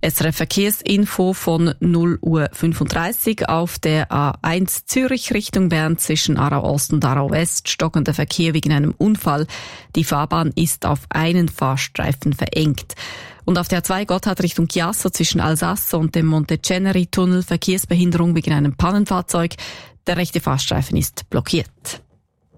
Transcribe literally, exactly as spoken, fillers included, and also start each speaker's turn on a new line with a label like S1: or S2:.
S1: S R F Verkehrsinfo von null Uhr fünfunddreißig auf der A eins Zürich Richtung Bern zwischen Aarau Ost und Aarau West stockender Verkehr wegen einem Unfall. Die Fahrbahn ist auf einen Fahrstreifen verengt. Und auf der A zwei Gotthard Richtung Chiasso zwischen Alsace und dem Monteceneri Tunnel Verkehrsbehinderung wegen einem Pannenfahrzeug. Der rechte Fahrstreifen ist blockiert.